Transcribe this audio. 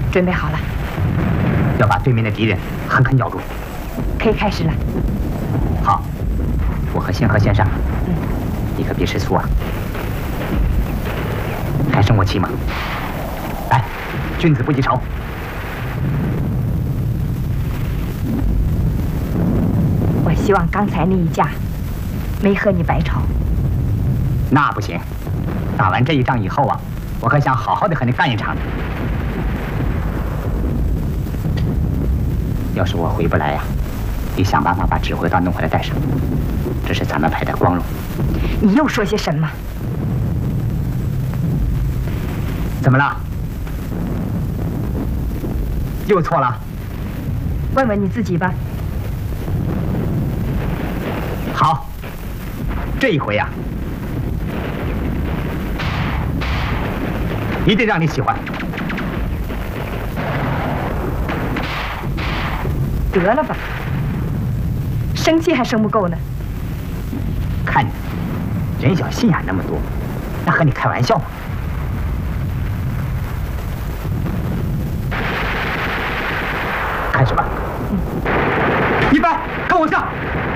准备好了， 要把对面的敌人狠狠咬住。 可以开始了。 好，我和星河先上。 嗯， 你可别吃醋啊！还生我气吗？来，君子不记仇。 我希望刚才那一架没和你白吵。 那不行，打完这一仗以后啊，我可想好好的和你干一场。要是我回不来呀，你想办法把指挥刀弄回来带上，这是咱们派的光荣。 你又说些什么？ 怎么了？又错了？ 问问你自己吧。 好，这一回呀，一定让你喜欢。 得了吧，生气还生不够呢。 看你，人小心眼那么多，那和你开玩笑吗？开始吧。一般，跟我上。